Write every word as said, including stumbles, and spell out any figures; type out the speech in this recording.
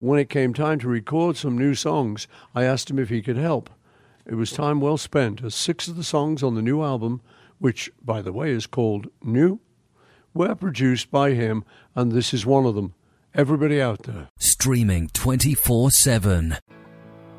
When it came time to record some new songs, I asked him if he could help. It was time well spent, as six of the songs on the new album, which, by the way, is called New, were produced by him, and this is one of them. Everybody out there. Streaming twenty-four seven.